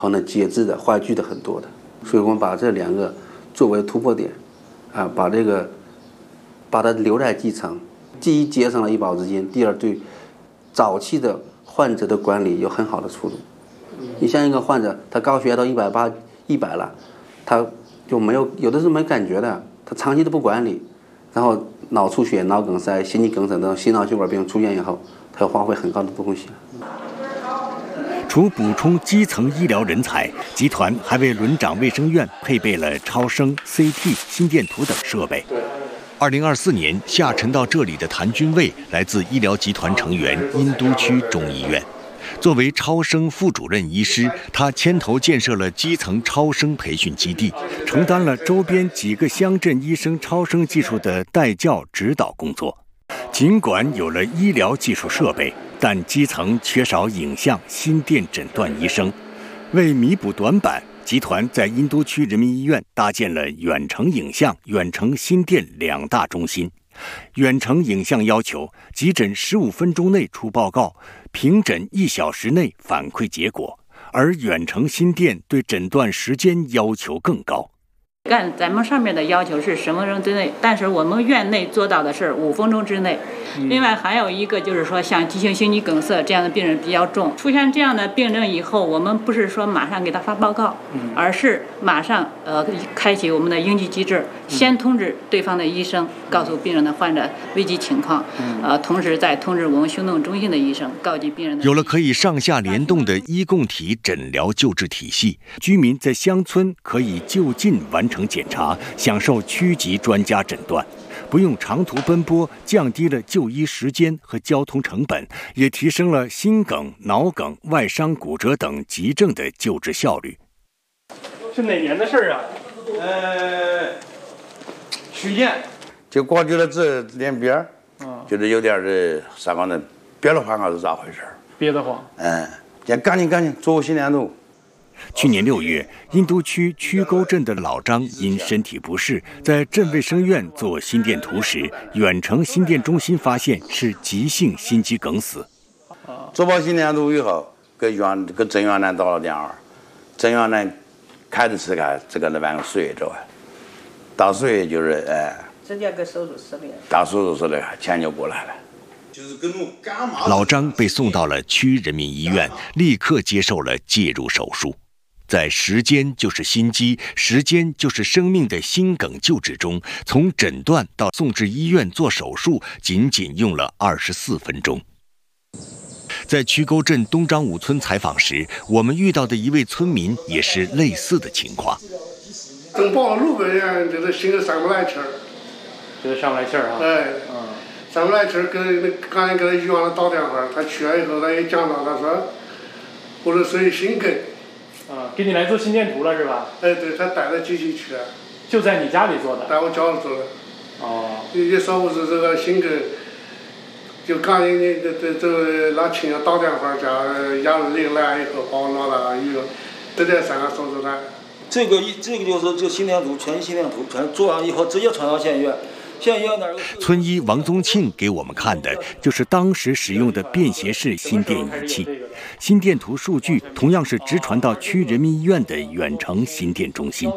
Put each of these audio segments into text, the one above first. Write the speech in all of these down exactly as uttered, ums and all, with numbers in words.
可能节制的、坏疽的很多的。所以我们把这两个作为突破点，啊，把这个把它留在基层，第一节省了医保资金，第二对早期的患者的管理有很好的出路。你像一个患者，他高血压到一百八、一百了，他就没有有的是没感觉的，他长期都不管理，然后脑出血、脑梗塞、心肌梗塞等心脑血管病出现以后，他要花费很高的东西。 除补充基层医疗人才，集团还为轮长卫生院配备了超声、C T、心电图等设备。二零二四年下沉到这里的谭军卫来自医疗集团成员殷都区中医院。作为超声副主任医师，他牵头建设了基层超声培训基地，承担了周边几个乡镇医生超声技术的带教指导工作。尽管有了医疗技术设备，但基层缺少影像、心电诊断医生。为弥补短板，集团在殷都区人民医院搭建了远程影像、远程心电两大中心。远程影像要求急诊十五分钟内出报告，平诊一小时内反馈结果，而远程心电对诊断时间要求更高。 干咱们上面的要求是十分钟之内，但是我们院内做到的是五分钟之内。嗯、另外还有一个就是说，像急性心肌梗塞这样的病人比较重，出现这样的病症以后，我们不是说马上给他发报告，嗯、而是马上呃开启我们的应急机制，先通知对方的医生，告诉病人的患者危急情况，嗯、呃，同时再通知我们行动中心的医生，告知病人的。 有了可以上下联动的医共体诊疗救治体系，居民在乡村可以就近完成检查，享受区级专家诊断，不用长途奔波，降低了就医时间和交通成本，也提升了心梗、脑梗、外伤、骨折等急症的救治效率。 是哪年的事儿啊？呃，去年就光觉得这连边，嗯，觉得有点的啥讲呢？憋得慌还是咋回事？ 憋得慌。 嗯，先赶紧赶紧做个心电图。 去年六月，殷都区曲沟镇的老张因身体不适，在镇卫生院做心电图时，远程心电中心发现是急性心肌梗死。 做完心电图以后，给院给镇院南打了电话，镇院南开的是看这个那玩意输液着，到输液就是哎， 直接给手术室里。 到手术室里钱就过来了。 老张被送到了区人民医院，立刻接受了介入手术。在时间就是心肌，时间就是生命的心梗救治中，从诊断到送至医院做手术，仅仅用了二十四分钟。在曲沟镇东张五村采访时，我们遇到的一位村民也是类似的情况。 正跑路边人，这个心上不来气儿， 觉得上不来气儿啊？ 哎，嗯，上不来气儿，给那刚才给他医院里打电话，他去了以后，他也讲到，他说，我说属于心梗。 啊，给你来做心电图了是吧？ 哎，对，他带着机器去了。 就在你家里做的？ 在我家里做的。 哦。 也说我是这个心梗，就刚你这这这拿亲人打电话叫幺二零来以后把我拿到医院，直接上个手术台。 这个这个就是这心电图，全息心电图，全做完以后直接传到县医院。县医院那儿。 村医王宗庆给我们看的就是当时使用的便携式心电仪器。心电图数据同样是直传到区人民医院的远程心电中心。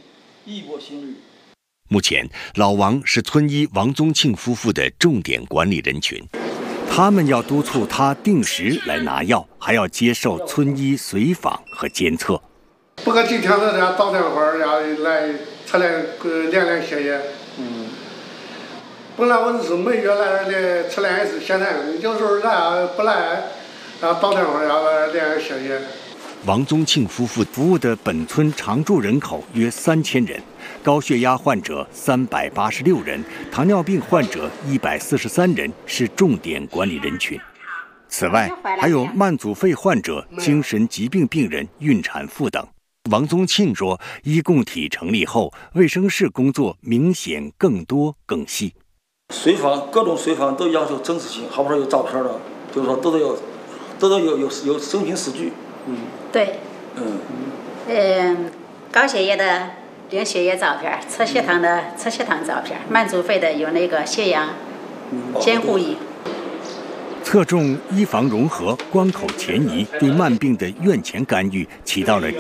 目前，老王是村医王宗庆夫妇的重点管理人群，他们要督促他定时来拿药，还要接受村医随访和监测。 不过几天的要打电话要来测量量量血液。嗯。本来我是每月来的测量一次血糖，有时候来不来。然后打电话要来量血液。 王宗庆夫妇服务的本村常住人口约三千人，高血压患者三百八十六人，糖尿病患者一百四十三人是重点管理人群。此外，还有慢阻肺患者、精神疾病病人、孕产妇等。王宗庆说，医共体成立后，卫生室工作明显更多更细。 随访各种随访都要求真实性，好不容易有照片的，就是说都得有。都都有有有生平史据， 嗯，对，嗯，嗯，高血压的量血液照片，测血糖的测血糖照片，慢阻肺的有那个血氧监护仪。 侧重医防融合、关口前移，对慢病的院前干预起到了